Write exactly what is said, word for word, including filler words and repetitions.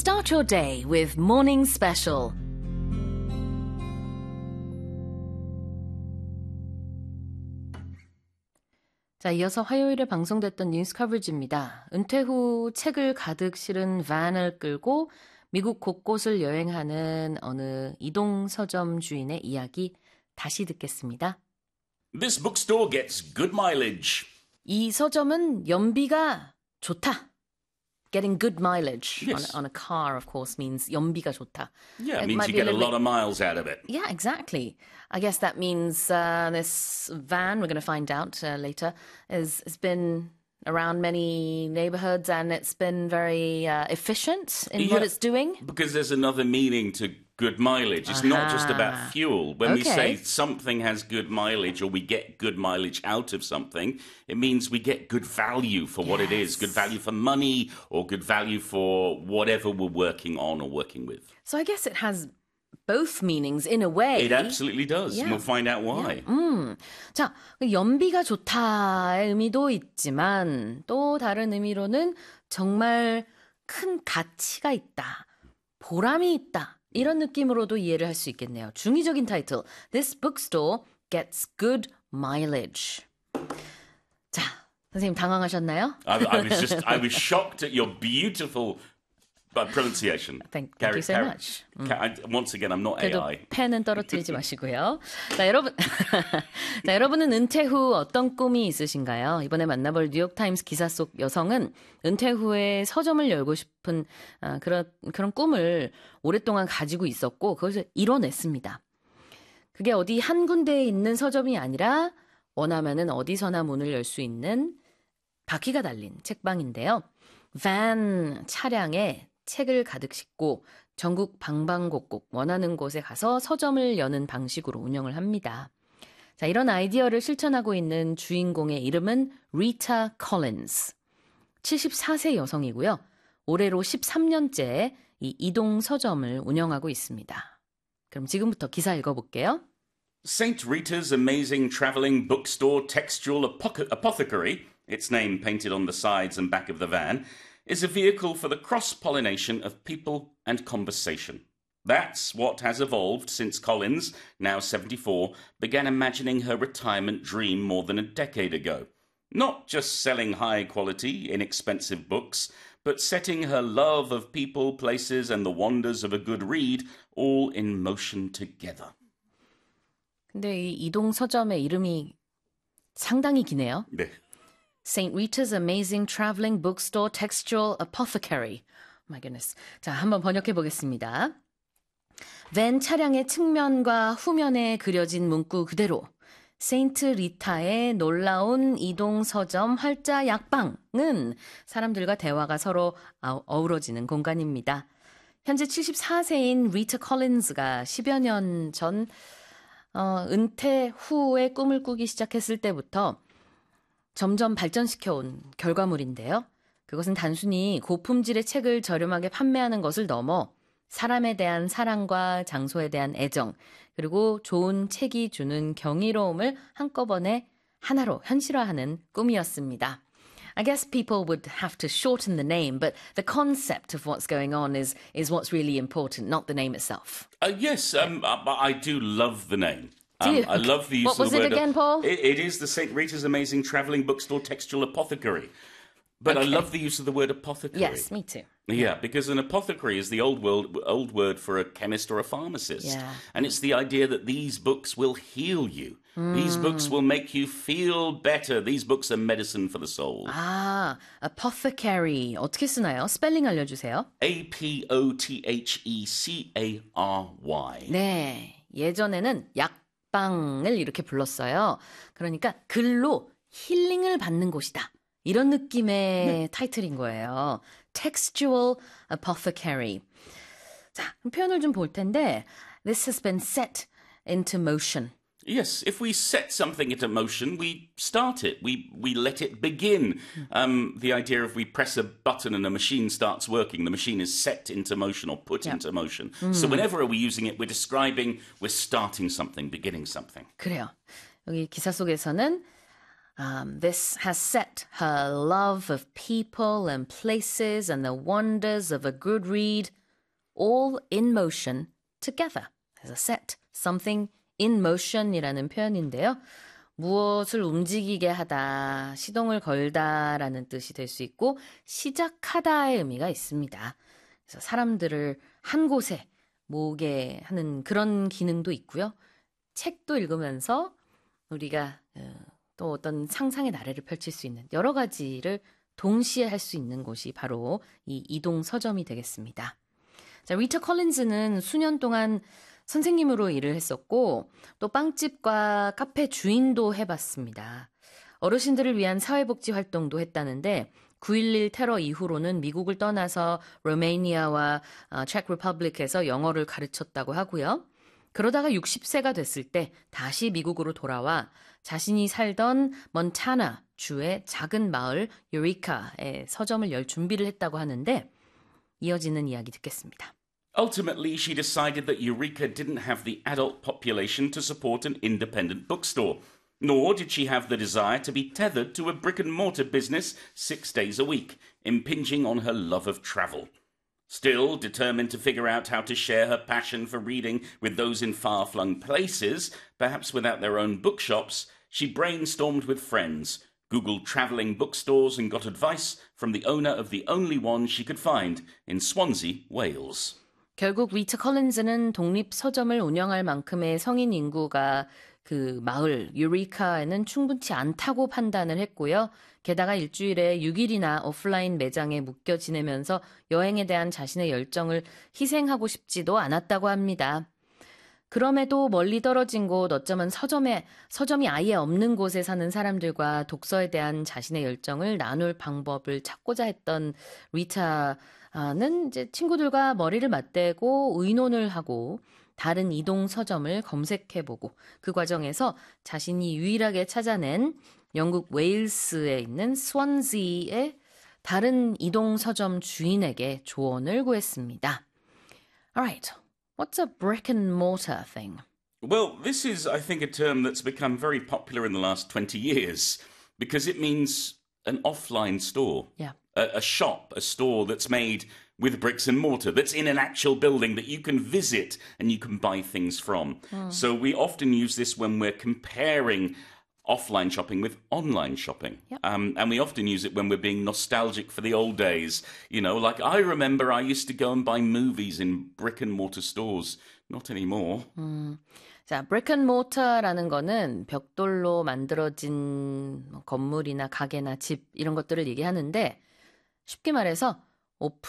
Start your day with Morning Special. 자, 이어서 화요일에 방송됐던 뉴스 커버지입니다. 은퇴 후 책을 가득 실은 밴을 끌고 미국 곳곳을 여행하는 어느 이동 서점 주인의 이야기 다시 듣겠습니다. This bookstore gets good mileage. 이 서점은 연비가 좋다. Getting good mileage Yes. on, on a car, of course, means 연비가 좋다. Yeah, it It means might you be a get a little lot of miles out of it. Yeah, exactly. I guess that means uh, this van, we're going to find out uh, later, is, has been around many neighborhoods and it's been very uh, efficient in what Yeah. it's doing. Because there's another meaning to good mileage. It's not just about Aha. fuel. When we say Okay. something has good mileage or we get good mileage out of something, it means we get good value for what it is. Yes. Good value for money or good value for whatever we're working on or working with. So I guess it has both meanings in a way. It absolutely does. Yeah. And we'll find out why. 음, 자, 연비가 좋다의 의미도 있지만 또 다른 의미로는 정말 큰 가치가 있다, 보람이 있다 이런 느낌으로도 이해를 할 수 있겠네요. 중의적인 타이틀, This bookstore gets good mileage. 자, 선생님 당황하셨나요? I, I was just, I was shocked at your beautiful uh, pronunciation. Thank, thank Carry- you so carry- much. ca- I- Once again, I'm not 그래도 A I. 펜은 떨어뜨리지 마시고요. 자, 여러분, 자, 여러분은 은퇴 후 어떤 꿈이 있으신가요? 이번에 만나볼 뉴욕타임스 기사 속 여성은 은퇴 후에 서점을 열고 싶은 아, 그런 그런 꿈을 오랫동안 가지고 있었고 그것을 이뤄냈습니다. 그게 어디 한 군데에 있는 서점이 아니라 원하면은 어디서나 문을 열 수 있는 바퀴가 달린 책방인데요. 밴 차량에 책을 가득 싣고 전국 방방곡곡 원하는 곳에 가서 서점을 여는 방식으로 운영을 합니다. 자, 이런 아이디어를 실천하고 있는 주인공의 이름은 리타 콜린스. 칠십사 세 여성이고요. 올해로 십삼 년째 이 이동 서점을 운영하고 있습니다. 그럼 지금부터 기사 읽어볼게요. Saint Rita's amazing travelling bookstore textual apoc- apothecary, its name painted on the sides and back of the van, is a vehicle for the cross-pollination of people and conversation. That's what has evolved since Collins, now seventy-four, began imagining her retirement dream more than a decade ago. Not just selling high-quality, inexpensive books, but setting her love of people, places, and the wonders of a good read all in motion together. 근데 이 이동 서점의 이름이 상당히 기네요. 네. Saint Rita's Amazing Traveling Bookstore Textual Apothecary. My goodness. 자, 한번 번역해 보겠습니다. 밴 차량의 측면과 후면에 그려진 문구 그대로 세인트 리타의 놀라운 이동 서점 활자 약방은 사람들과 대화가 서로 어우러지는 공간입니다. 현재 칠십사 세인 리타 콜린스가 십여 년 전 어, 은퇴 후에 꿈을 꾸기 시작했을 때부터 점점 발전시켜온 결과물인데요. 그것은 단순히 고품질의 책을 저렴하게 판매하는 것을 넘어 사람에 대한 사랑과 장소에 대한 애정, 그리고 좋은 책이 주는 경이로움을 한꺼번에 하나로 현실화하는 꿈이었습니다. I guess people would have to shorten the name, but the concept of what's going on is, is what's really important, not the name itself. Uh, yes, um, I, I do love the name. Do Um, you? I love the use What of was the it word. again, Paul? It, it is the Saint Rita's Amazing Travelling Bookstore Textual Apothecary. But I Okay. love the use of the word apothecary. Yes, me too. Yeah, because an apothecary is the old world, old word for a chemist or a pharmacist. Yeah. And it's the idea that these books will heal you. These books will make you feel better. These books are medicine for the soul. 아, apothecary. 어떻게 쓰나요? 스펠링 알려주세요. A P O T H E C A R Y. 네, 예전에는 약방을 이렇게 불렀어요. 그러니까 글로 힐링을 받는 곳이다. 이런 느낌의 네. 타이틀인 거예요. Textual Apothecary. 자, 그럼 표현을 좀 볼 텐데 This has been set into motion. Yes, if we set something into motion, we start it. We we let it begin. Um, the idea of we press a button and a machine starts working, the machine is set into motion or put Yeah. into motion. So whenever we're using it, we're describing, we're starting something, beginning something. 그래요. 여기 기사 속에서는 Um, this has set her love of people and places and the wonders of a good read all in motion together. As a set, something in motion이라는 표현인데요. 무엇을 움직이게 하다, 시동을 걸다라는 뜻이 될 수 있고 시작하다의 의미가 있습니다. 그래서 사람들을 한 곳에 모으게 하는 그런 기능도 있고요. 책도 읽으면서 우리가 또 어떤 상상의 나래를 펼칠 수 있는 여러 가지를 동시에 할 수 있는 곳이 바로 이 이동 서점이 되겠습니다. 자, 리타 컬린즈는 수년 동안 선생님으로 일을 했었고 또 빵집과 카페 주인도 해봤습니다. 어르신들을 위한 사회복지 활동도 했다는데 구일일 테러 이후로는 미국을 떠나서 로메니아와 체크 리퍼블릭에서 영어를 가르쳤다고 하고요. 그러다가 육십 세가 됐을 때 다시 미국으로 돌아와 자신이 살던 몬타나 주의 작은 마을 유리카에 서점을 열 준비를 했다고 하는데 이어지는 이야기 듣겠습니다. Ultimately, she decided that Eureka didn't have the adult population to support an independent bookstore, nor did she have the desire to be tethered to a brick-and-mortar business six days a week, impinging on her love of travel. Still, determined to figure out how to share her passion for reading with those in far-flung places, perhaps without their own bookshops, she brainstormed with friends, Googled travelling bookstores and got advice from the owner of the only one she could find in Swansea, Wales. 결국 리타 컬린즈는 독립 서점을 운영할 만큼의 성인 인구가 그 마을 유리카에는 충분치 않다고 판단을 했고요. 게다가 일주일에 육 일이나 오프라인 매장에 묶여 지내면서 여행에 대한 자신의 열정을 희생하고 싶지도 않았다고 합니다. 그럼에도 멀리 떨어진 곳, 어쩌면 서점에, 서점이 아예 없는 곳에 사는 사람들과 독서에 대한 자신의 열정을 나눌 방법을 찾고자 했던 리타는 이제 친구들과 머리를 맞대고 의논을 하고 다른 이동 서점을 검색해보고 그 과정에서 자신이 유일하게 찾아낸 영국 웨일스에 있는 스원지의 다른 이동 서점 주인에게 조언을 구했습니다. Alright, what's a brick and mortar thing? Well, this is, I think, a term that's become very popular in the last twenty years because it means an offline store. Yeah. A, a shop, a store that's made with bricks and mortar, that's in an actual building that you can visit and you can buy things from. Mm. So we often use this when we're comparing offline shopping with online shopping. Yep. Um, and we often use it when we're being nostalgic for the old days. You know, like I remember I used to go and buy movies in brick and mortar stores. Not anymore. 음, 자, brick and mortar라는 거는 벽돌로 만들어진 건물이나 가게나 집 이런 것들을 얘기하는데 쉽게 말해서 오픈